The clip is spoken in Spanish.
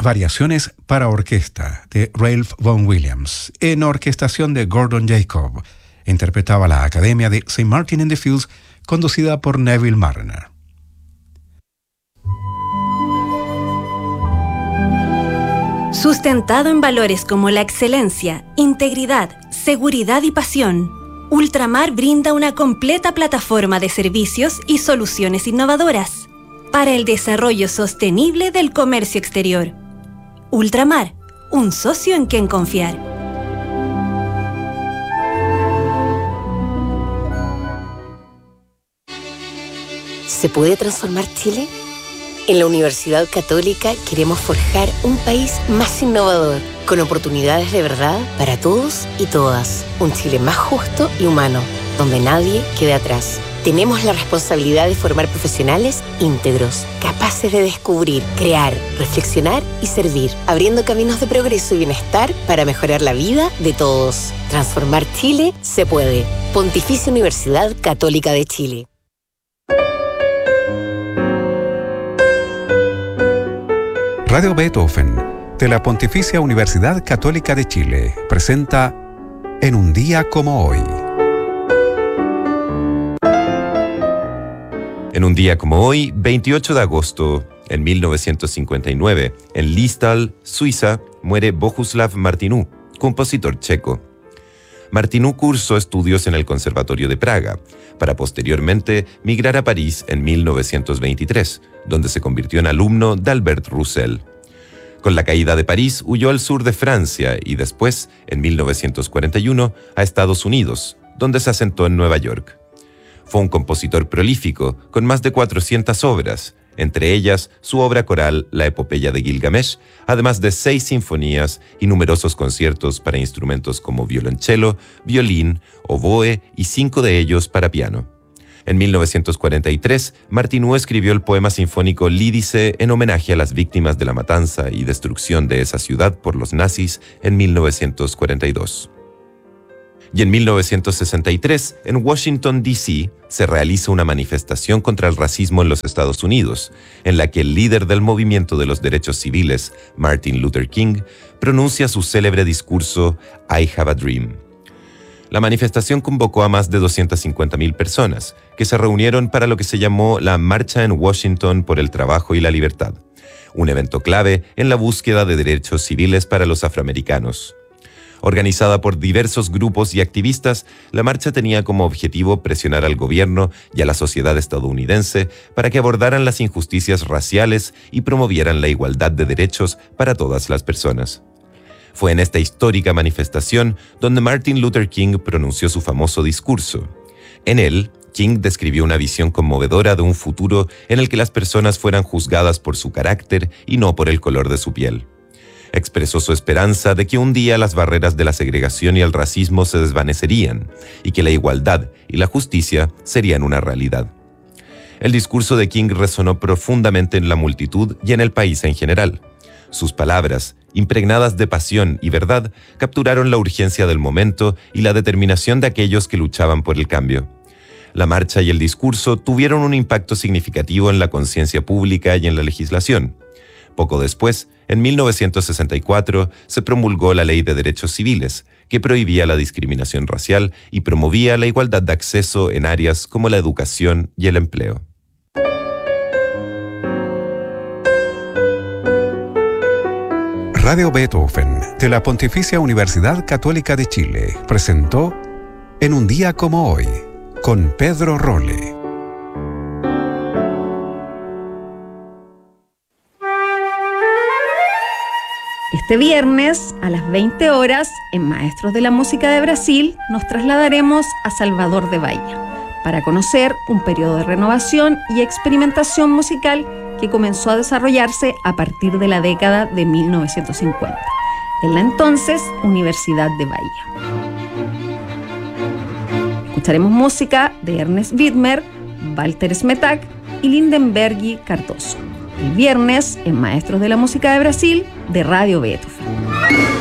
Variaciones para orquesta de Ralph Vaughan Williams, en orquestación de Gordon Jacob. Interpretaba la Academia de St. Martin in the Fields, conducida por Neville Marriner. Sustentado en valores como la excelencia, integridad, seguridad y pasión, Ultramar brinda una completa plataforma de servicios y soluciones innovadoras para el desarrollo sostenible del comercio exterior. Ultramar, un socio en quien confiar. ¿Se puede transformar Chile? En la Universidad Católica queremos forjar un país más innovador, con oportunidades de verdad para todos y todas. Un Chile más justo y humano, donde nadie quede atrás. Tenemos la responsabilidad de formar profesionales íntegros, capaces de descubrir, crear, reflexionar y servir, abriendo caminos de progreso y bienestar para mejorar la vida de todos. Transformar Chile se puede. Pontificia Universidad Católica de Chile. Radio Beethoven, de la Pontificia Universidad Católica de Chile, presenta En un día como hoy. En un día como hoy, 28 de agosto, en 1959, en Liestal, Suiza, muere Bohuslav Martinů, compositor checo. Martinů cursó estudios en el Conservatorio de Praga, para posteriormente migrar a París en 1923, donde se convirtió en alumno de Albert Roussel. Con la caída de París, huyó al sur de Francia y después, en 1941, a Estados Unidos, donde se asentó en Nueva York. Fue un compositor prolífico, con más de 400 obras, entre ellas su obra coral La Epopeya de Gilgamesh, además de 6 sinfonías y numerosos conciertos para instrumentos como violonchelo, violín, oboe y 5 de ellos para piano. En 1943, Martinů escribió el poema sinfónico Lídice en homenaje a las víctimas de la matanza y destrucción de esa ciudad por los nazis en 1942. Y en 1963, en Washington, D.C., se realiza una manifestación contra el racismo en los Estados Unidos, en la que el líder del movimiento de los derechos civiles, Martin Luther King, pronuncia su célebre discurso I Have a Dream. La manifestación convocó a más de 250,000 personas, que se reunieron para lo que se llamó la Marcha en Washington por el Trabajo y la Libertad, un evento clave en la búsqueda de derechos civiles para los afroamericanos. Organizada por diversos grupos y activistas, la marcha tenía como objetivo presionar al gobierno y a la sociedad estadounidense para que abordaran las injusticias raciales y promovieran la igualdad de derechos para todas las personas. Fue en esta histórica manifestación donde Martin Luther King pronunció su famoso discurso. En él, King describió una visión conmovedora de un futuro en el que las personas fueran juzgadas por su carácter y no por el color de su piel. Expresó su esperanza de que un día las barreras de la segregación y el racismo se desvanecerían y que la igualdad y la justicia serían una realidad. El discurso de King resonó profundamente en la multitud y en el país en general. Sus palabras, impregnadas de pasión y verdad, capturaron la urgencia del momento y la determinación de aquellos que luchaban por el cambio. La marcha y el discurso tuvieron un impacto significativo en la conciencia pública y en la legislación. Poco después, en 1964, se promulgó la Ley de Derechos Civiles, que prohibía la discriminación racial y promovía la igualdad de acceso en áreas como la educación y el empleo. Radio Beethoven, de la Pontificia Universidad Católica de Chile, presentó En un día como hoy, con Pedro Rolle. Este viernes, a las 20 horas, en Maestros de la Música de Brasil, nos trasladaremos a Salvador de Bahía para conocer un periodo de renovación y experimentación musical que comenzó a desarrollarse a partir de la década de 1950, en la entonces Universidad de Bahía. Escucharemos música de Ernest Widmer, Walter Smetak y Lindenberg Cardoso. El viernes, en Maestros de la Música de Brasil, de Radio Beethoven.